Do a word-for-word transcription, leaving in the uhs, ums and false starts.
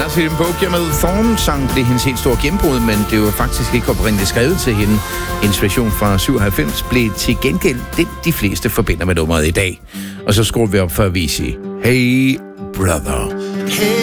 Martin Bogger med Thorn-sang blev hendes helt store gennembrud, men det var faktisk ikke oprindeligt skrevet til hende. Hendes version fra syvoghalvfems blev til gengæld den, de fleste forbinder med nummeret i dag. Og så skruer vi op for at vise, hey brother. Hey.